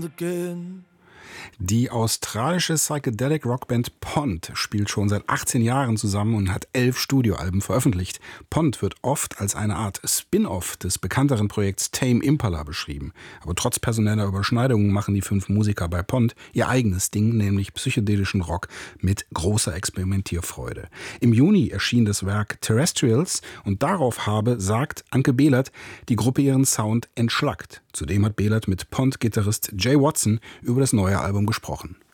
again. Die australische Psychedelic Rockband Pond spielt schon seit 18 Jahren zusammen und hat 11 Studioalben veröffentlicht. Pond wird oft als eine Art Spin-off des bekannteren Projekts Tame Impala beschrieben. Aber trotz personeller Überschneidungen machen die 5 Musiker bei Pond ihr eigenes Ding, nämlich psychedelischen Rock mit großer Experimentierfreude. Im Juni erschien das Werk Terrestrials und darauf habe, sagt Anke Behlert, die Gruppe ihren Sound entschlackt. Zudem hat Behlert mit Pond-Gitarrist Jay Watson über das neue Album gesprochen.